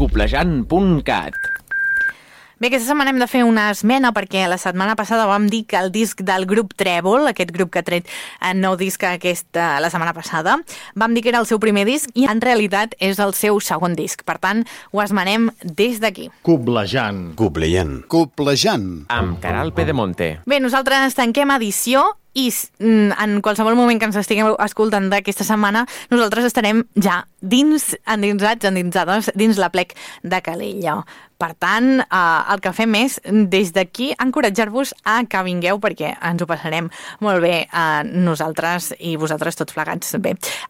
coblejant.cat. Bé, aquesta setmana hem de fer una esmena perquè la setmana passada vam dir que el disc del grup Trèvol, aquest grup que ha tret el nou disc la setmana passada, vam dir que era el seu primer disc i en realitat és el seu segon disc. Per tant, ho esmenem des d'aquí. Coblejant. Coblejant. Amb Caral Pedemonte. Bé, nosaltres tanquem edició i en qualsevol moment que ens estigueu escoltant d'aquesta setmana, nosaltres estarem ja endinsades dins la plec de Calella. Per tant, el que fem és, des d'aquí, encoratjar-vos a que vingueu perquè ens ho passarem molt bé nosaltres i vosaltres tots plegats. Bé,